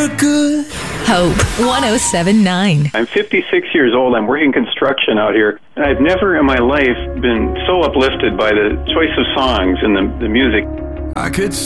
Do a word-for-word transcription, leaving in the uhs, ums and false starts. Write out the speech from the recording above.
for good. Hope one oh seven point nine. I'm fifty-six years old. I'm working construction out here. And I've never in my life been so uplifted by the choice of songs and the, the music. I could